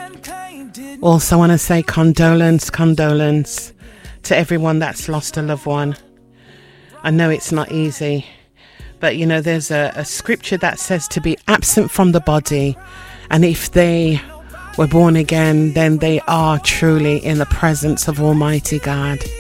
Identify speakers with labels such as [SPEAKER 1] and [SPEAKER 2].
[SPEAKER 1] Also want to say condolence to everyone that's lost a loved one. I know it's not easy, but you know, there's a scripture that says to be absent from the body, and if they were born again, then they are truly in the presence of Almighty God.